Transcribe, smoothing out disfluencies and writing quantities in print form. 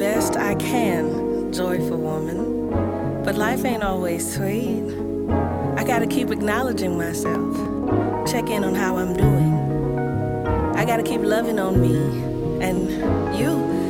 best I can, joyful woman. But life ain't always sweet. I gotta keep acknowledging myself, check in on how I'm doing. I gotta keep loving on me and you.